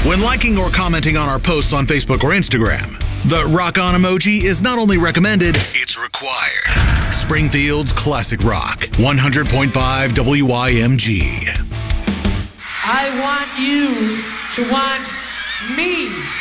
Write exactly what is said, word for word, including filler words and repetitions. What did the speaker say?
when liking or commenting on our posts on Facebook or Instagram. The rock on emoji is not only recommended, it's required. Springfield's classic rock, one hundred point five W Y M G. I want you to want me.